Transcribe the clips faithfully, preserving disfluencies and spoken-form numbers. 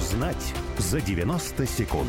Узнать за девяносто секунд.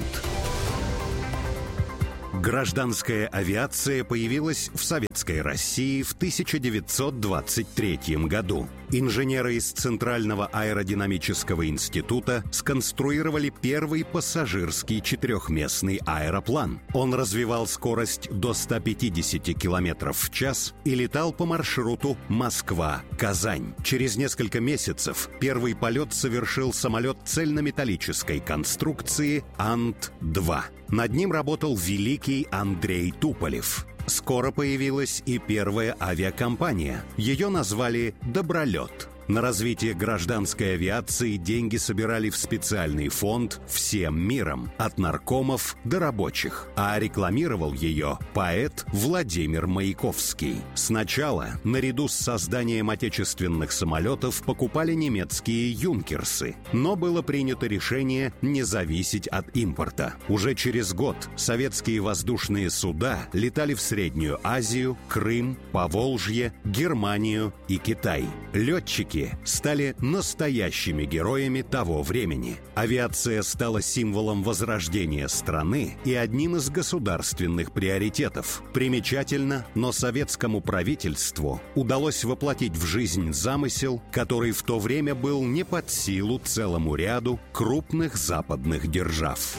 Гражданская авиация появилась в Советской России в тысяча девятьсот двадцать третьем году. Инженеры из Центрального аэродинамического института сконструировали первый пассажирский четырехместный аэроплан. Он развивал скорость до ста пятидесяти километров в час и летал по маршруту Москва-Казань. Через несколько месяцев первый полет совершил самолет цельнометаллической конструкции Ан-два. Над ним работал великий Андрей Туполев. Скоро появилась и первая авиакомпания. Ее назвали «Добролет». На развитие гражданской авиации деньги собирали в специальный фонд всем миром, от наркомов до рабочих, а рекламировал ее поэт Владимир Маяковский. Сначала, наряду с созданием отечественных самолетов, покупали немецкие «Юнкерсы», но было принято решение не зависеть от импорта. Уже через год советские воздушные суда летали в Среднюю Азию, Крым, Поволжье, Германию и Китай. Летчики стали настоящими героями того времени. Авиация стала символом возрождения страны и одним из государственных приоритетов. Примечательно, но советскому правительству удалось воплотить в жизнь замысел, который в то время был не под силу целому ряду крупных западных держав.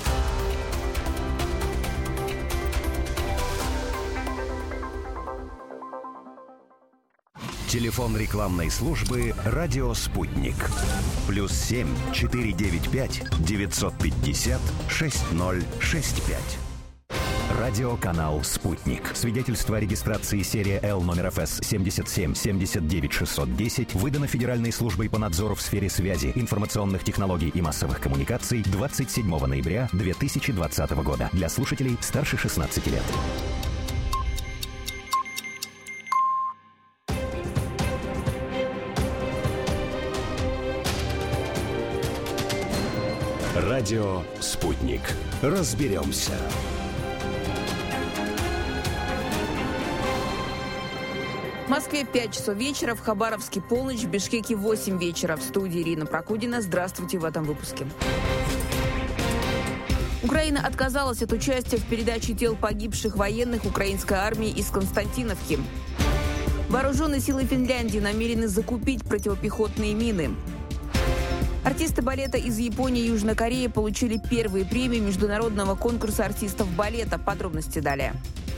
Телефон рекламной службы «Радио Спутник». Плюс семь четыре девять пять девятьсот пятьдесят шесть ноль шесть пять. Радиоканал «Спутник». Свидетельство о регистрации серия Л номер эф эс семьдесят семь семьдесят девять шестьсот десять выдано Федеральной службой по надзору в сфере связи, информационных технологий и массовых коммуникаций двадцать седьмого ноября две тысячи двадцатого года. Для слушателей старше шестнадцати лет. Радио «Спутник». Разберемся. В Москве пять часов вечера, в Хабаровске полночь, в Бишкеке восемь вечера. В студии Ирина Прокудина. Здравствуйте в этом выпуске. Украина отказалась от участия в передаче тел погибших военных украинской армии из Константиновки. Вооруженные силы Финляндии намерены закупить противопехотные мины. Артисты балета из Японии и Южной Кореи получили первые премии международного конкурса артистов балета. Подробности далее.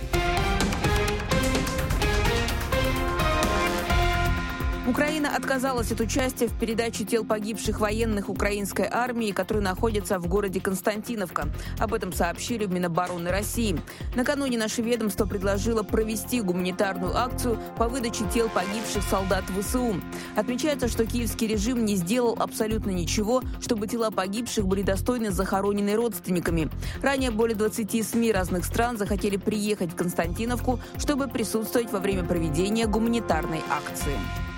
Украина отказалась от участия в передаче тел погибших военных украинской армии, которые находятся в городе Константиновка. Об этом сообщили в Минобороны России. Накануне наше ведомство предложило провести гуманитарную акцию по выдаче тел погибших солдат вэ эс у. Отмечается, что киевский режим не сделал абсолютно ничего, чтобы тела погибших были достойно захоронены родственниками. Ранее более двадцати СМИ разных стран захотели приехать в Константиновку, чтобы присутствовать во время проведения гуманитарной акции.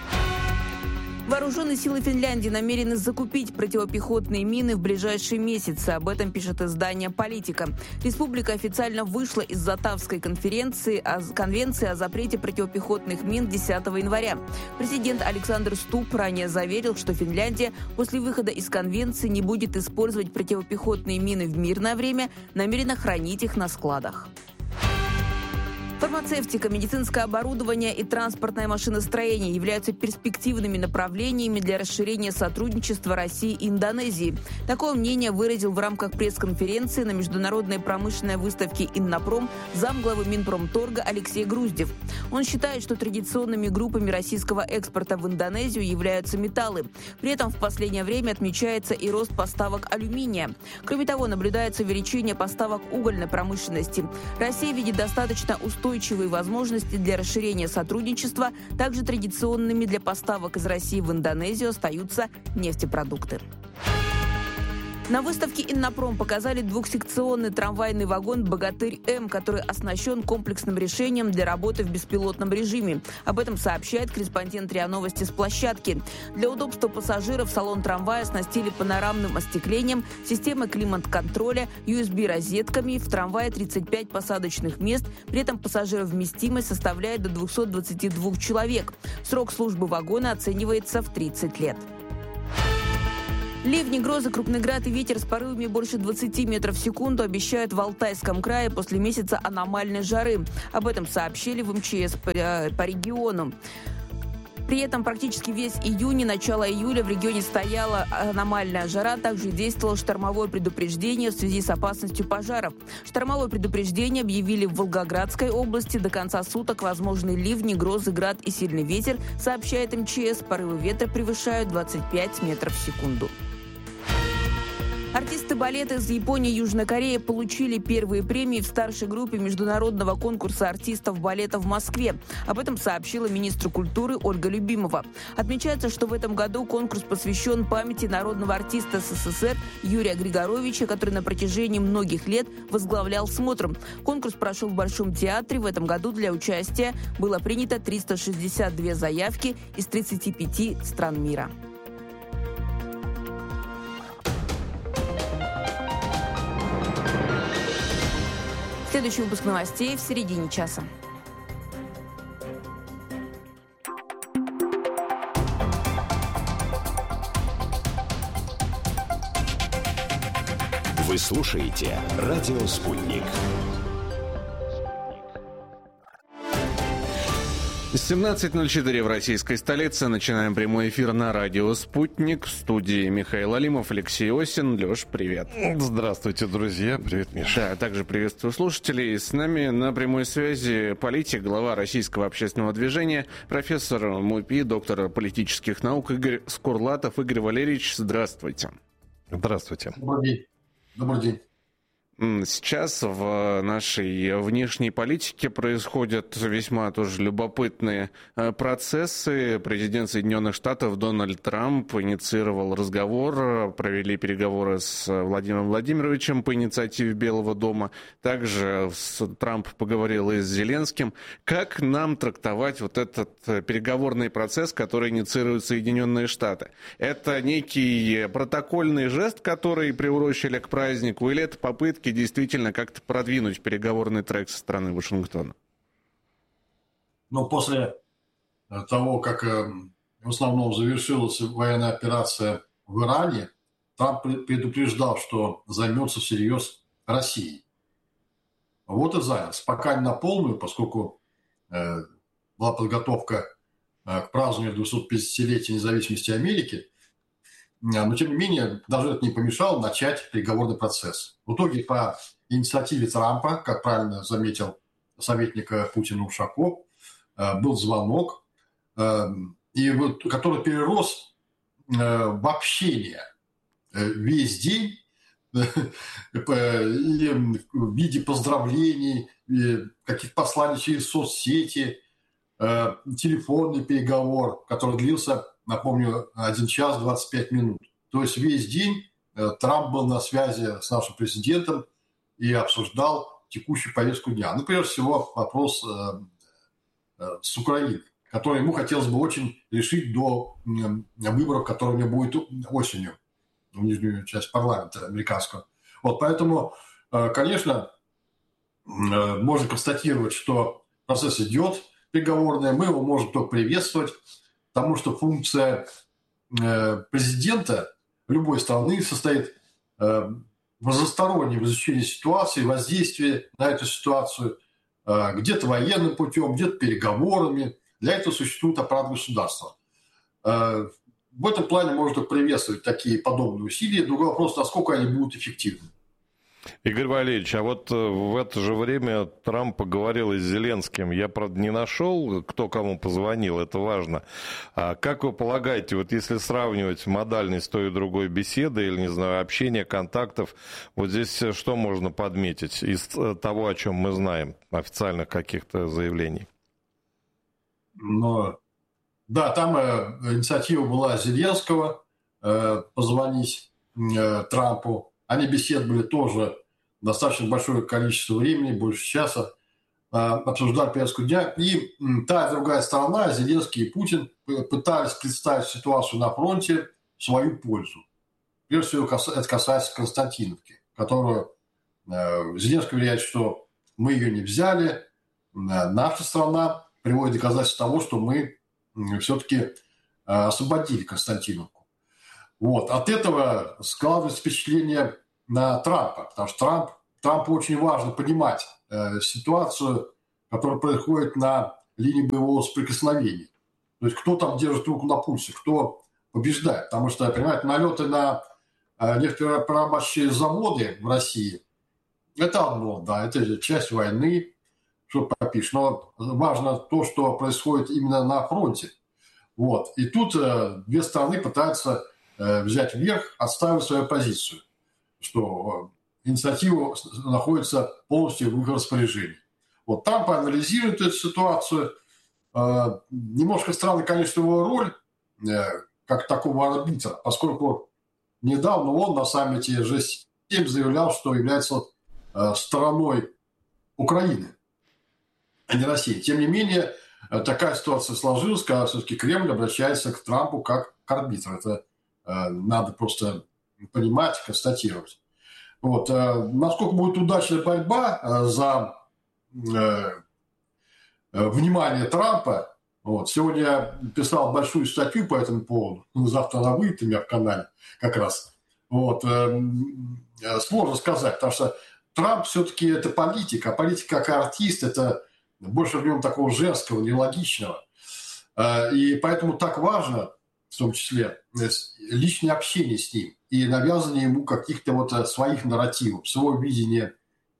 Вооруженные силы Финляндии намерены закупить противопехотные мины в ближайшие месяцы. Об этом пишет издание «Политика». Республика официально вышла из Затавской конференции о, конвенции о запрете противопехотных мин десятого января. Президент Александр Ступ ранее заверил, что Финляндия после выхода из конвенции не будет использовать противопехотные мины в мирное время, намерена хранить их на складах. Фармацевтика, медицинское оборудование и транспортное машиностроение являются перспективными направлениями для расширения сотрудничества России и Индонезии. Такое мнение выразил в рамках пресс-конференции на международной промышленной выставке «Иннопром» замглавы Минпромторга Алексей Груздев. Он считает, что традиционными группами российского экспорта в Индонезию являются металлы. При этом в последнее время отмечается и рост поставок алюминия. Кроме того, наблюдается увеличение поставок угольной промышленности. Россия видит достаточно устойчивые устойчивые возможности для расширения сотрудничества. Также традиционными для поставок из России в Индонезию остаются нефтепродукты. На выставке «Иннопром» показали двухсекционный трамвайный вагон «Богатырь-М», который оснащен комплексным решением для работы в беспилотном режиме. Об этом сообщает корреспондент РИА Новости с площадки. Для удобства пассажиров салон трамвая оснастили панорамным остеклением, системой климат-контроля, ю эс би-розетками. В трамвае тридцать пять посадочных мест. При этом пассажировместимость составляет до двухсот двадцати двух человек. Срок службы вагона оценивается в тридцать лет. Ливни, грозы, крупный град и ветер с порывами больше двадцати метров в секунду обещают в Алтайском крае после месяца аномальной жары. Об этом сообщили в эм че эс по, по региону. При этом практически весь июнь и начало июля в регионе стояла аномальная жара. Также действовало штормовое предупреждение в связи с опасностью пожаров. Штормовое предупреждение объявили в Волгоградской области. До конца суток возможны ливни, грозы, град и сильный ветер, сообщает эм че эс. Порывы ветра превышают двадцать пять метров в секунду. Артисты балета из Японии и Южной Кореи получили первые премии в старшей группе международного конкурса артистов балета в Москве. Об этом сообщила министр культуры Ольга Любимова. Отмечается, что в этом году конкурс посвящен памяти народного артиста эс эс эс эр Юрия Григоровича, который на протяжении многих лет возглавлял «Смотр». Конкурс прошел в Большом театре. В этом году для участия было принято триста шестьдесят две заявки из тридцати пяти стран мира. Следующий выпуск новостей в середине часа. Вы слушаете «Радио Спутник». семнадцать ноль четыре в российской столице. Начинаем прямой эфир на радио «Спутник». В студии Михаил Алимов, Алексей Осин. Леш, привет. Здравствуйте, друзья. Привет, Миша. Да, также приветствую слушателей. С нами на прямой связи политик, глава Российского общественного движения, профессор МУПИ, доктор политических наук Игорь Скурлатов. Игорь Валерьевич, здравствуйте. Здравствуйте. Добрый день. Добрый день. Сейчас в нашей внешней политике происходят весьма тоже любопытные процессы. Президент Соединенных Штатов Дональд Трамп инициировал разговор, провели переговоры с Владимиром Владимировичем по инициативе Белого дома. Также Трамп поговорил и с Зеленским. Как нам трактовать вот этот переговорный процесс, который инициируют Соединенные Штаты? Это некий протокольный жест, который приурочили к празднику, или это попытки действительно как-то продвинуть переговорный трек со стороны Вашингтона? Но после того, как в основном завершилась военная операция в Иране, Трамп предупреждал, что займется всерьез Россией. Вот и занялся. Пока не на полную, поскольку была подготовка к празднованию двухсотпятидесятилетия независимости Америки, но, тем не менее, даже это не помешало начать переговорный процесс. В итоге, по инициативе Трампа, как правильно заметил советник Путина Ушаков, был звонок, и вот, который перерос в общение весь день, и в виде поздравлений, каких-то посланий через соцсети, телефонный переговор, который длился, напомню, один час двадцать пять минут. То есть весь день Трамп был на связи с нашим президентом и обсуждал текущую повестку дня. Ну, прежде всего, вопрос с Украиной, который ему хотелось бы очень решить до выборов, которые у него будет осенью, в нижнюю часть парламента американского. Вот поэтому, конечно, можно констатировать, что процесс идет переговорный, мы его можем только приветствовать, потому что функция президента любой страны состоит в разностороннем изучении ситуации, воздействии на эту ситуацию, где-то военным путем, где-то переговорами. Для этого существует аппарат государства. В этом плане можно приветствовать такие подобные усилия. Другой вопрос, насколько они будут эффективны. Игорь Валерьевич, а вот в это же время Трамп поговорил и с Зеленским. Я, правда, не нашел, кто кому позвонил, это важно. А как вы полагаете, вот если сравнивать модальность той и другой беседы или, не знаю, общения, контактов, вот здесь что можно подметить из того, о чем мы знаем, официальных каких-то заявлений? Но, да, там э, инициатива была Зеленского э, позвонить э, Трампу. Они беседовали тоже достаточно большое количество времени, больше часа, обсуждали повестку дня. И та и другая сторона, Зеленский и Путин, пытались представить ситуацию на фронте в свою пользу. Прежде всего, это касается Константиновки, которую Зеленский уверяет, что мы ее не взяли, наша страна приводит доказательства того, что мы все-таки освободили Константиновку. Вот. От этого складывается впечатление на Трампа, потому что Трамп, Трампу очень важно понимать э, ситуацию, которая происходит на линии боевого соприкосновения. То есть кто там держит руку на пульсе, кто побеждает. Потому что, понимаете, налеты на э, нефтеперерабатывающие заводы в России – это одно, да, это часть войны, что попишешь. Но важно то, что происходит именно на фронте. Вот. И тут э, две стороны пытаются э, взять вверх, отставить свою позицию, что э, инициатива находится полностью в их распоряжении. Вот Трамп анализирует эту ситуацию. Э, немножко странна, конечно, его роль э, как такого арбитра, поскольку недавно он на саммите джи семь заявлял, что является э, стороной Украины, а не России. Тем не менее, такая ситуация сложилась, когда все-таки Кремль обращается к Трампу как к арбитру. Это э, надо просто понимать, констатировать. Вот. Э, насколько будет удачная борьба э, за э, э, внимание Трампа. Вот. Сегодня я писал большую статью по этому поводу. Завтра она выйдет у меня в канале как раз. Вот. Э, э, сложно сказать, потому что Трамп все-таки это политик, а политик как артист – это больше в нем такого женского, нелогичного. И поэтому так важно, в том числе, личное общение с ним и навязывание ему каких-то вот своих нарративов, своего видения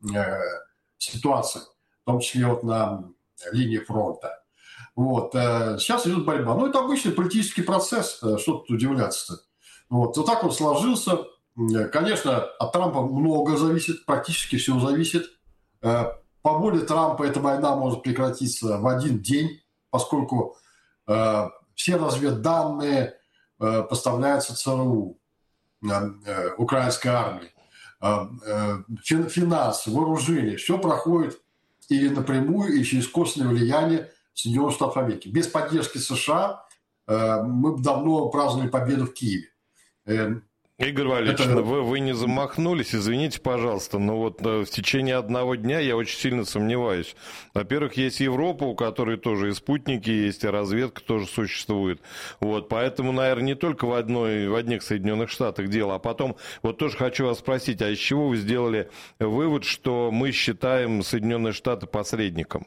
ситуации, в том числе вот на линии фронта. Вот. Сейчас идет борьба. Ну, это обычный политический процесс, что тут удивляться-то. Вот. Вот так вот сложился. Конечно, от Трампа много зависит, практически все зависит. По воле Трампа эта война может прекратиться в один день, поскольку э, все разведданные э, поставляются ЦРУ, э, э, украинской армии, э, э, фин, финансы, вооружение. Все проходит и напрямую, и через косвенное влияние Соединенных Штатов Америки. Без поддержки США э, мы бы давно праздновали победу в Киеве. Э, Игорь Валерьевич, Это... вы, вы не замахнулись, извините, пожалуйста, но вот в течение одного дня я очень сильно сомневаюсь. Во-первых, есть Европа, у которой тоже и спутники есть, и разведка тоже существует. Вот, поэтому, наверное, не только в, одной, в одних Соединенных Штатах дело. А потом, вот тоже хочу вас спросить, а из чего вы сделали вывод, что мы считаем Соединенные Штаты посредником?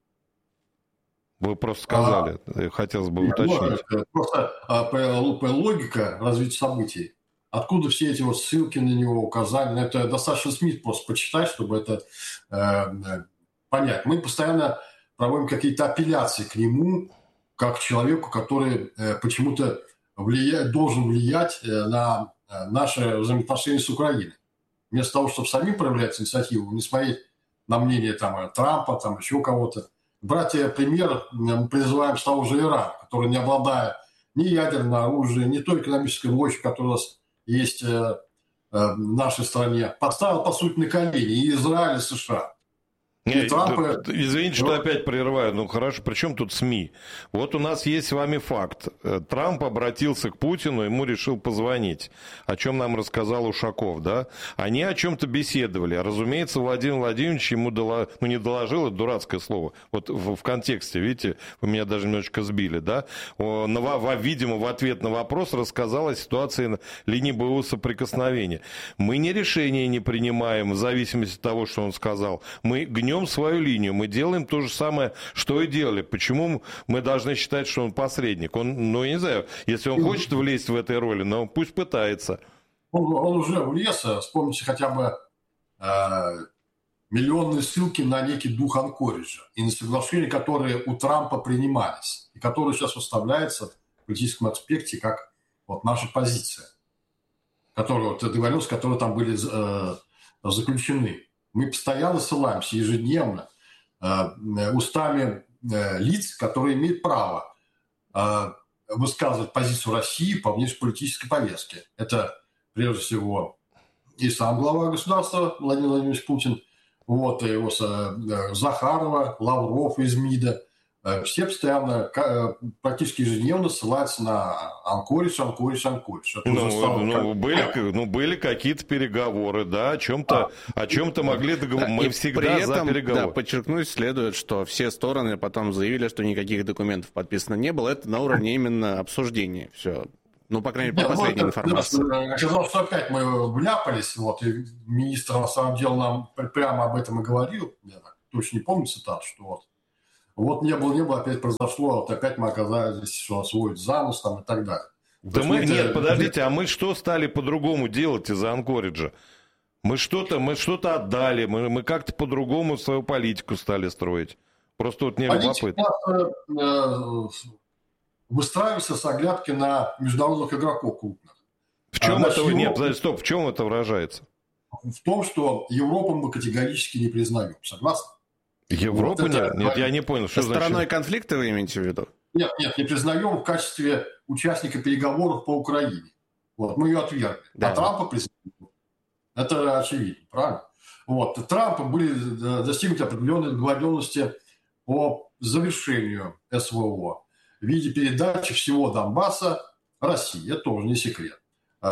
Вы просто сказали, а... хотелось бы уточнить. Просто логика развития событий. Откуда все эти вот ссылки на него, указания? Это достаточно СМИ просто почитать, чтобы это э, понять. Мы постоянно проводим какие-то апелляции к нему, как к человеку, который э, почему-то влияет, должен влиять э, на э, наши взаимоотношения с Украиной. Вместо того, чтобы самим проявлять инициативу, не смотреть на мнение там, Трампа, там, еще кого-то. Брать пример, мы призываем с того же Ирана, который, не обладая ни ядерным оружием, ни той экономической мощью, которая у нас есть э, э, в нашей стране, поставил, по сути, на колени и Израиль, и США. Не, Трампа... Извините, что опять прерываю. Ну хорошо, при чем тут СМИ? Вот у нас есть с вами факт. Трамп обратился к Путину, ему решил позвонить, о чем нам рассказал Ушаков, да? Они о чем-то беседовали. Разумеется, Владимир Владимирович ему дола... ну, не доложил, это дурацкое слово. Вот в, в контексте, видите, вы меня даже немножечко сбили, да? Он, видимо, в ответ на вопрос рассказал о ситуации на линии боевого соприкосновения. Мы ни решения не принимаем в зависимости от того, что он сказал. Мы гнем свою линию, мы делаем то же самое, что и делали. Почему мы должны считать, что он посредник? Он, ну, я не знаю, если он хочет влезть в этой роли, но пусть пытается. Он, он уже влез, вспомните хотя бы э, миллионные ссылки на некий дух Анкориджа и на соглашения, которые у Трампа принимались, и которые сейчас выставляются в политическом аспекте как вот наша позиция, которые, вот, договоренности, которые там были э, заключены. Мы постоянно ссылаемся ежедневно э, устами э, лиц, которые имеют право э, высказывать позицию России по внешнеполитической повестке. Это, прежде всего, и сам глава государства Владимир Владимирович Путин, вот, и его э, Захарова, Лавров из МИДа. Э, все постоянно, э, практически ежедневно ссылаются на Анкоридж, Анкоридж, Анкоридж. Ну, стало, ну, как... были, ну, были какие-то переговоры, да, о чем-то, а, о чем-то могли договориться. Мы всегда при этом, за переговоры. Да, подчеркнуть следует, что все стороны потом заявили, что никаких документов подписано не было. Это на уровне именно обсуждения все. Ну, по крайней мере, по Нет, последней ну, информации. Оказалось, что опять мы вляпались, вот, и министр, на самом деле, нам прямо об этом и говорил, я так точно не помню цитат, что вот, вот не было, не было, опять произошло, вот опять мы оказались, что свой занос там и так далее. Да мы, нет, это... подождите, а мы что стали по-другому делать из-за Анкориджа? Мы что-то, мы что-то отдали, мы, мы как-то по-другому свою политику стали строить. Просто вот мне любопытно. Выстраивается с оглядки на международных игроков крупных. В чем а, это, Европу... нет, подожди, стоп, в чем это выражается? В том, что Европу мы категорически не признаем, согласны? Европу вот нет? Нет, я не понял, что значит. Стороной конфликта вы имеете в виду? Нет, нет, не признаем в качестве участника переговоров по Украине. Вот, мы ее отвергли. Да. А Трампа признаем. Это очевидно, правильно? Вот, Трампа были достигнуты определенные договоренности по завершению СВО в виде передачи всего Донбасса России. Это тоже не секрет.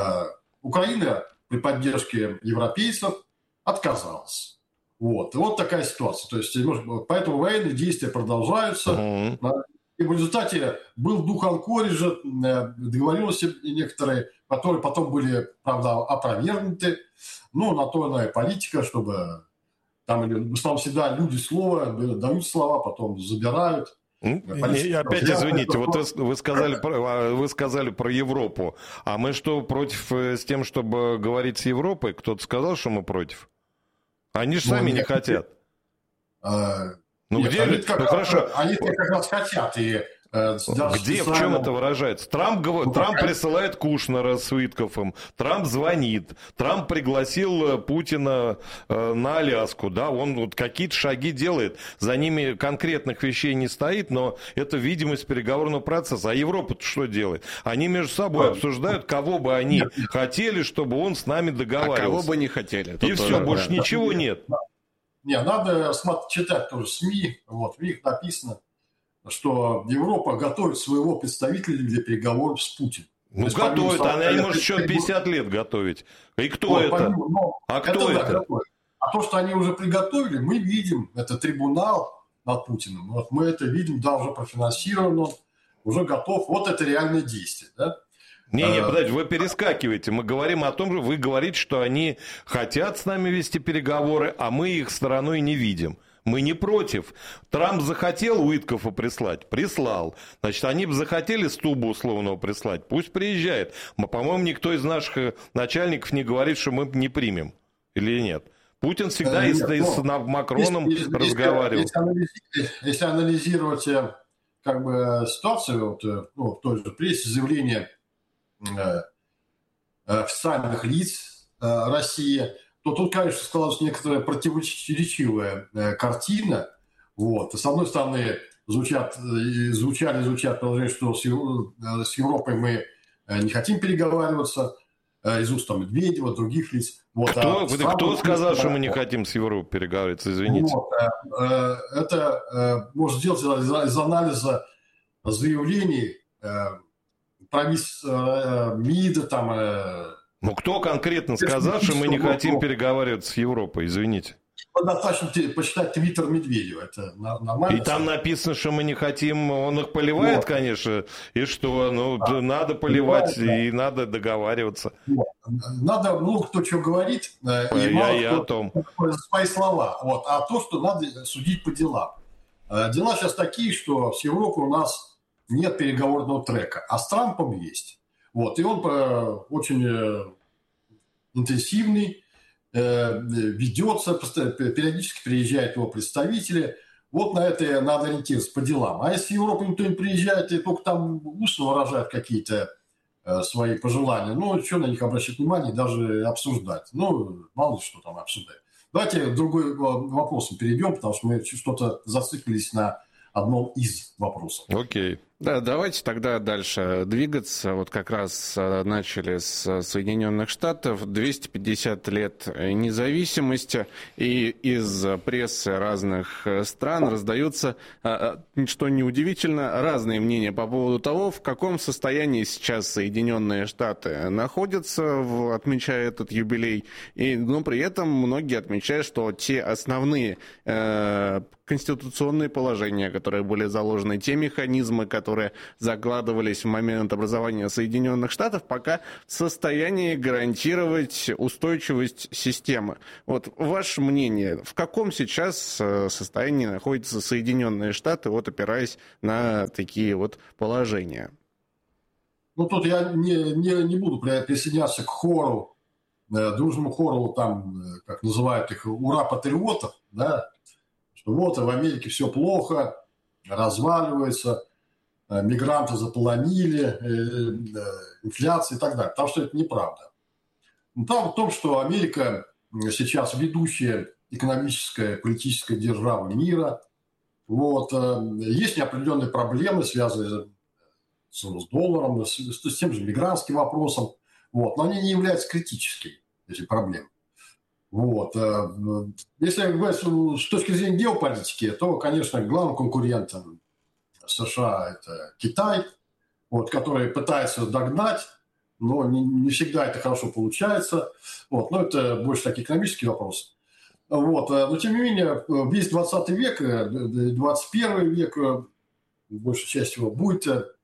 Украина при поддержке европейцев отказалась. Вот. И вот такая ситуация. То есть, поэтому военные действия продолжаются. Mm-hmm. И в результате был дух Анкориджа, договоренности некоторые, которые потом были, правда, опровергнуты. Но на то она и политика, чтобы там в основном всегда люди слова, дают слова, потом забирают. И опять извините, вот вы, вы, сказали про, вы сказали про Европу, а мы что, против с тем, чтобы говорить с Европой? Кто-то сказал, что мы против? Они же ну, сами не хотят. А, ну нет, где? Они, ну, как, хорошо. Они как раз хотят. И, э, где, в чем это выражается? Трамп, ну, Трамп как... присылает Кушнера с Уиткофом, Трамп звонит, Трамп пригласил Путина э, на Аляску, да, он вот какие-то шаги делает, за ними конкретных вещей не стоит, но это видимость переговорного процесса. А Европа-то что делает? Они между собой обсуждают, кого бы они хотели, чтобы он с нами договаривался. А кого бы не хотели. И все, тоже, больше да. ничего нет. Не, надо читать тоже СМИ, вот, в них написано, что Европа готовит своего представителя для переговоров с Путиным. Ну, готовит, она не может еще пятьдесят лет готовить. И кто вот, это? Помимо, а кто это? это? Да, а то, что они уже приготовили, мы видим, это трибунал над Путиным. Вот мы это видим, да, уже профинансирован, он уже готов. Вот это реальное действие, да? Не-не, подождите, вы перескакиваете. Мы говорим о том же, вы говорите, что они хотят с нами вести переговоры, а мы их стороной не видим. Мы не против. Трамп захотел Уиткофа прислать? Прислал. Значит, они бы захотели Стуба условного прислать? Пусть приезжает. По-моему, никто из наших начальников не говорит, что мы не примем. Или нет? Путин всегда э, и, нет, и с но, Макроном если, разговаривал. Если, если, если анализировать как бы, ситуацию, вот, ну, в той же прессе, заявление э, официальных лиц э, России, то тут, конечно, складывается некоторая противоречивая э, картина. Вот. С одной стороны, звучат, звучали, звучат положение, что с, с Европой мы не хотим переговариваться, э, из уст там, Медведева, других лиц. Вот. Кто, а кто, кто сказал, что мы не хотим с Европой переговариваться, извините? Вот. Э, это э, можно сделать из, из анализа заявлений э, правительств э, МИДа, там... Э, Ну, кто конкретно сказал, что мы не хотим переговариваться с Европой, извините? Достаточно почитать твиттер Медведева, это нормально. И там написано, что мы не хотим, он их поливает, вот. Конечно, и что, ну, а, надо поливать, поливает, и да. Надо договариваться. Вот. Надо много кто что говорит, а и я, мало я кто о том. свои слова, вот. А то, что надо судить по делам. Дела сейчас такие, что с Европой у нас нет переговорного трека, а с Трампом есть. Вот. И он очень интенсивный, ведется, периодически приезжают его представители. Вот на это надо ориентироваться по делам. А если в Европу никто не приезжает и только там устно выражает какие-то свои пожелания, ну, что на них обращать внимание, даже обсуждать. Ну, мало ли что там обсуждать. Давайте к другой вопросу перейдем, потому что мы что-то зациклились на одном из вопросов. Окей. Да, давайте тогда дальше двигаться. Вот как раз начали с Соединенных Штатов. двести пятьдесят лет независимости. И из прессы разных стран раздаются, что неудивительно, разные мнения по поводу того, в каком состоянии сейчас Соединенные Штаты находятся, отмечая этот юбилей. И, но при этом многие отмечают, что те основные конституционные положения, которые были заложены, те механизмы, которые закладывались в момент образования Соединенных Штатов, пока в состоянии гарантировать устойчивость системы. Вот ваше мнение, в каком сейчас состоянии находятся Соединенные Штаты, вот опираясь на такие вот положения? Ну, тут я не, не, не буду присоединяться к хору, дружному хору, там, как называют их, ура-патриотов, да, что вот в Америке все плохо, разваливается, мигранты заполонили, инфляция и так далее. Потому что это неправда. Правда в том, что Америка сейчас ведущая экономическая, политическая держава мира. Вот. Есть неопределенные проблемы, связанные с, с долларом, с, с тем же мигрантским вопросом. Вот. Но они не являются критическими, эти проблемы. Вот. Если говорить с точки зрения геополитики, то, конечно, главным конкурентом США это Китай, вот, который пытается догнать, но не, не всегда это хорошо получается. Вот. Но это больше такие экономические вопросы. Вот. Но, тем не менее, весь двадцатый век, двадцать первый век, большая часть его, будет,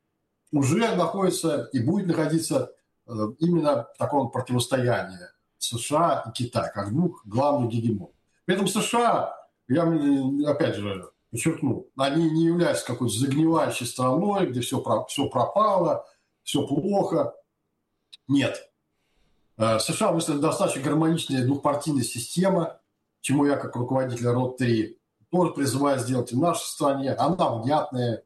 уже находится и будет находиться именно в таком противостоянии США и Китай, как двух главных гегемонов. При этом США, я опять же подчеркну, они не являются какой-то загнивающей страной, где все, все пропало, все плохо. Нет. США выстроена достаточно гармоничная двухпартийная система, чему я, как руководитель род три, тоже призываю сделать и в нашей стране. Она внятная,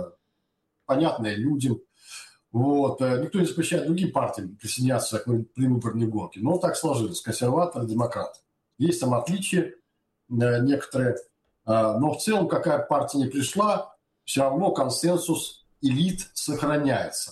понятная людям. Вот. Никто не запрещает другим партиям присоединяться к предвыборной гонке. Но так сложилось. Консерваторы, демократы. Есть там отличия некоторые. Но в целом, какая партия не пришла, все равно консенсус элит сохраняется.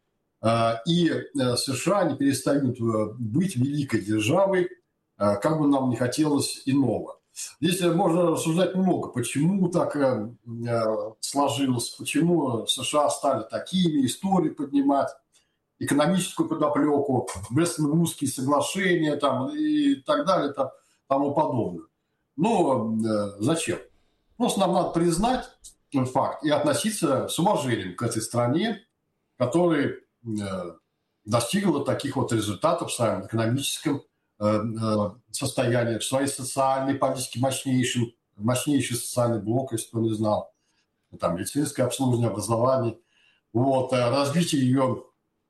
И США не перестают быть великой державой, как бы нам не хотелось иного. Здесь можно рассуждать много, почему так сложилось, почему США стали такими, истории поднимать, экономическую подоплеку, Брестон-Вудские соглашения там, и так далее, там, тому подобное. Но зачем? Просто нам надо признать факт и относиться с уважением к этой стране, которая достигла таких вот результатов в своем экономическом состоянии, в своей социальной политике мощнейший, мощнейший социальный блок, если кто не знал, там медицинское обслуживание, образование, вот, развитие ее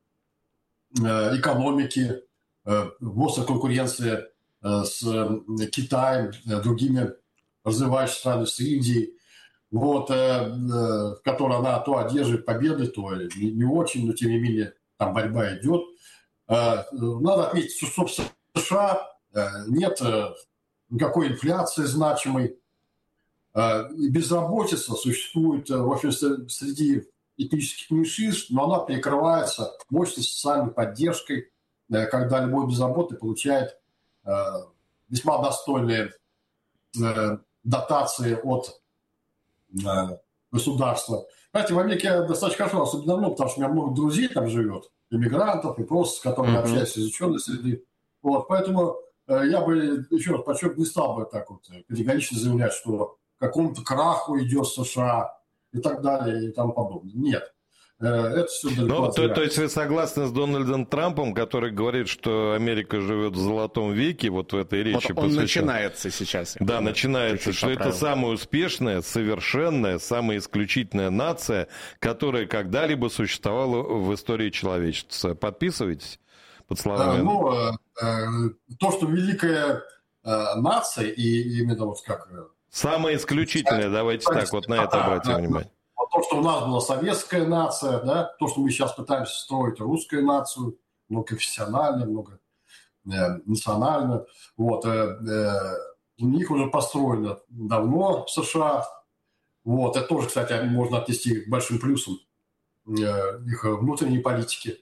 экономики, острая конкуренция с Китаем, другими развивающимися странами, с Индией, вот, в которой она то одерживает победы, то не, не очень, но тем не менее там борьба идет. Надо отметить, что, собственно, в США нет никакой инфляции значимой, и безработица существует, в общем, среди этнических меньшинств, но она перекрывается мощной социальной поддержкой, когда любой безработный получает весьма достойные дотации от государства. Знаете, в Америке я достаточно хорошо, особенно давно, потому что у меня много друзей там живет, иммигрантов, и просто с которыми mm-hmm. общаюсь из ученой среды. Вот, поэтому э, я бы, еще раз подчеркну, не стал бы так вот категорично заявлять, что к какому-то краху идет США и так далее и тому подобное. Нет. Э, это все далеко от то, то есть вы согласны с Дональдом Трампом, который говорит, что Америка живет в золотом веке, вот в этой речи? Вот он начинается сейчас. Да, начинается, что это самая успешная, совершенная, самая исключительная нация, которая когда-либо существовала в истории человечества. Подписываетесь? Под словами. Ну, то, что великая нация, и именно вот как... Самая исключительная, давайте так вот на это обратим внимание. То, что у нас была советская нация, да, то, что мы сейчас пытаемся строить русскую нацию, многоконфессиональную, многонациональную, вот, у них уже построено давно в США, вот, это тоже, кстати, можно отнести к большим плюсам их внутренней политики.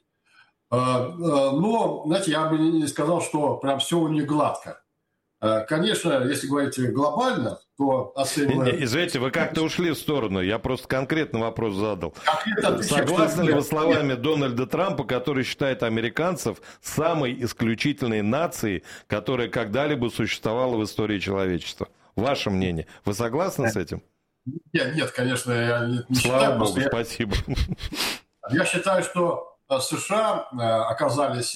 Но, знаете, я бы не сказал, что прям все у них гладко. Конечно, если говорить глобально, то оценивая... Извините, вы как-то ушли в сторону. Я просто конкретный вопрос задал. Согласны ли вы словами Дональда Трампа, который считает американцев самой исключительной нацией, которая когда-либо существовала в истории человечества? Ваше мнение. Вы согласны с этим? Нет, нет, конечно, я не, не Слава считаю. Богу, я, спасибо. Я считаю, что США оказались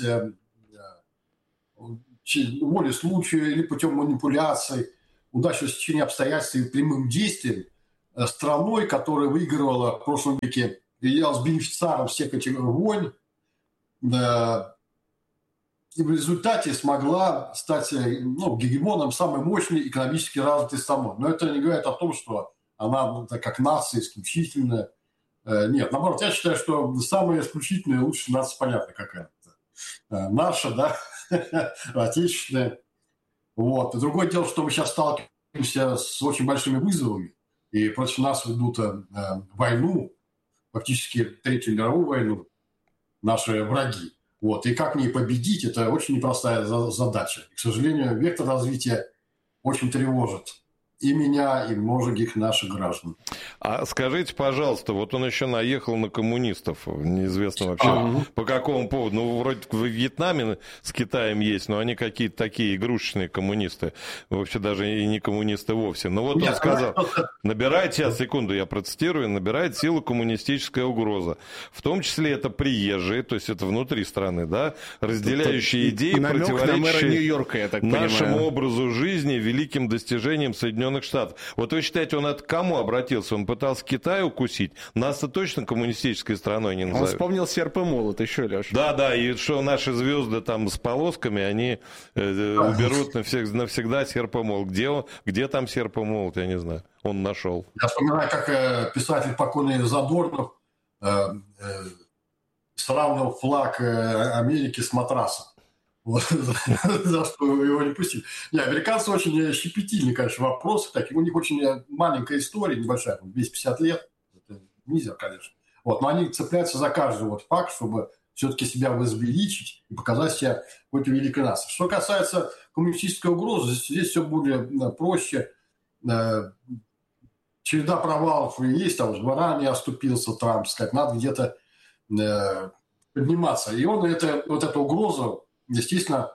волей случая или путем манипуляций, удачного стечения обстоятельств и прямым действием страной, которая выигрывала в прошлом веке и являлась бенефициаром всех этих войн, и в результате смогла стать ну, гегемоном самой мощной экономически развитой страной. Но это не говорит о том, что она как нация исключительная. Нет, наоборот, я считаю, что самая исключительная и лучшая нация, понятно, какая-то. Наша, да, отечественная. Вот. И другое дело, что мы сейчас сталкиваемся с очень большими вызовами, и против нас ведут войну, фактически Третью мировую войну, наши враги. Вот. И как в ней победить, это очень непростая задача. И, к сожалению, вектор развития очень тревожит и меня, и многих наших граждан. А скажите, пожалуйста, вот он еще наехал на коммунистов, неизвестно вообще А-а-а. по какому поводу. Ну, вроде в Вьетнаме с Китаем есть, но они какие-то такие игрушечные коммунисты. Вообще даже и не коммунисты вовсе. Но вот Нет, он сказал, набирает, сейчас, секунду, я процитирую, набирает силу коммунистическая угроза. В том числе это приезжие, то есть это внутри страны, да, разделяющие это идеи, противоречащие нашему образу жизни, великим достижениям Соединенных Штатов. Вот вы считаете, он это к кому обратился? Он пытался Китай укусить? Нас-то точно коммунистической страной не назовут. Он вспомнил серп и молот еще, Леш. Да, да, и что наши звезды там с полосками, они э, уберут навсег, навсегда серп и молот. Где, он, где там серп и молот, я не знаю. Он нашел. Я вспоминаю, как э, писатель покойный Задорнов э, э, сравнивал флаг э, Америки с матрасом. Вот, за что его не пустили. Не, американцы очень щепетильны, конечно, вопросы такие. У них очень маленькая история, небольшая, двести пятьдесят лет. Это мизер, конечно. Вот, но они цепляются за каждый вот факт, чтобы все-таки себя возвеличить и показать себя какой-то великой нацией. Что касается коммунистической угрозы, здесь, здесь все более проще. Череда провалов есть, там в Иране оступился Трамп, сказать, надо где-то подниматься. И он, это, вот эта угроза, естественно,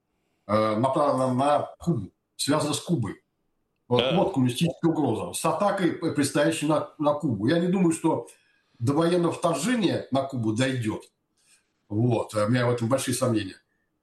направлена на Кубу, связана с Кубой. Вот, вот коммунистическая угроза. С атакой, предстоящей на, на Кубу. Я не думаю, что до военного вторжения на Кубу дойдет. Вот. У меня в этом большие сомнения.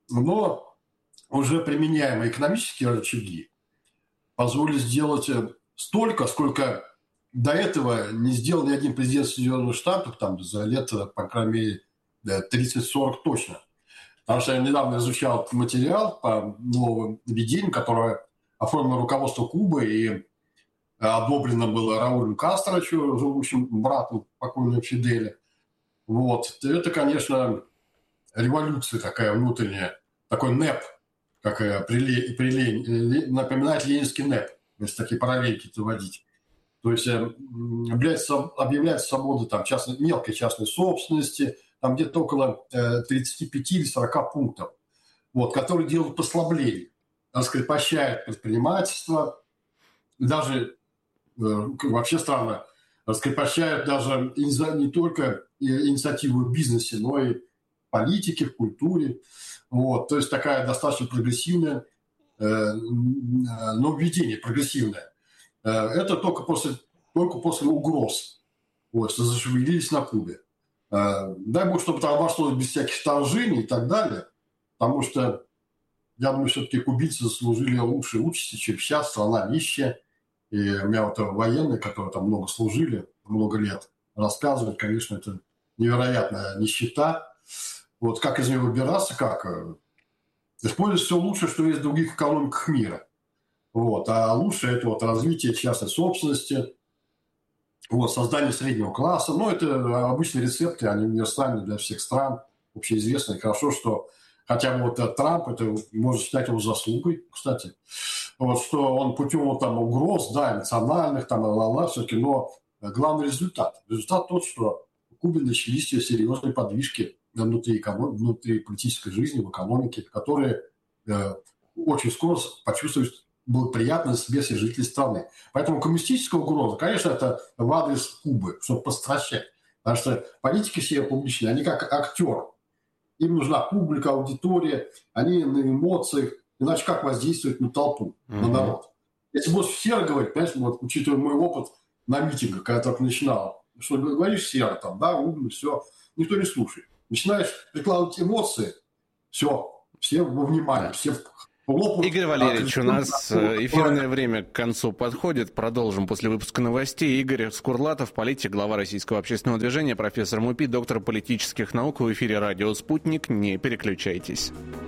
Но уже применяемые экономические рычаги позволили сделать столько, сколько до этого не сделал ни один президент Соединенных Штатов там, за лет, по крайней мере, тридцать-сорок точно. Потому что я недавно изучал материал по новым введениям, которое оформило руководство Кубы и одобрено было Раулем Кастро, живущим братом покойного Фиделя. Вот. Это, конечно, революция такая внутренняя, такой НЭП, как при, при, напоминает ленинский НЭП, если такие параллельки доводить. То есть объявляется, объявляется свобода там, частной, мелкой частной собственности, там где-то около тридцать пять или сорок пунктов, вот, которые делают послабление, раскрепощают предпринимательство, даже э, вообще странно, раскрепощают даже не только инициативу в бизнесе, но и в политике, в культуре. Вот, то есть такая достаточно прогрессивная, э, нововведение прогрессивное. Э, это только после, только после угроз, вот, что зашевелились на Кубе. Дай бог, чтобы там обошлось без всяких вторжений и так далее, потому что, я думаю, все-таки кубинцы заслужили лучшей участи, чем сейчас, страна нищая. И у меня вот военные, которые там много служили, много лет, рассказывают, конечно, это невероятная нищета. Вот как из нее выбираться, как? Использовать все лучшее, что есть в других экономиках мира. Вот. А лучшее – это вот развитие частной собственности, вот, создание среднего класса. Ну, это обычные рецепты, они универсальны для всех стран, общеизвестные. Хорошо, что хотя бы вот Трамп, это можно считать его заслугой, кстати, вот, что он путем вот, там, угроз, да, национальных, там, ла-ла, все-таки, но главный результат. Результат тот, что в Кубе начались серьезные подвижки внутри, внутри политической жизни, в экономике, которые э, очень скоро почувствуют благоприятность себе все жители страны. Поэтому коммунистическая угроза, конечно, это в адрес Кубы, чтобы постращать. Потому что политики все публичные, они как актер. Им нужна публика, аудитория, они на эмоциях. Иначе как воздействовать на толпу, mm-hmm. на народ? Если будешь серо говорить, понимаешь, вот, учитывая мой опыт на митингах, когда я только начинал, что говоришь серо, там, да, умно, все, никто не слушает. Начинаешь прикладывать эмоции, все, все во внимание, все в лоб. Игорь Валерьевич, у нас эфирное время к концу подходит. Продолжим после выпуска новостей. Игорь Скурлатов, политик, глава Российского общественного движения, профессор МУПИ, доктор политических наук. В эфире радио «Спутник». Не переключайтесь.